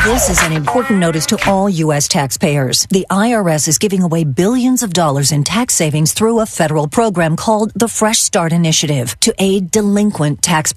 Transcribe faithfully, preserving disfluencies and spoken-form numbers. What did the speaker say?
This is an important notice to all U S taxpayers. The I R S is giving away billions of dollars in tax savings through a federal program called the Fresh Start Initiative to aid delinquent taxpayers.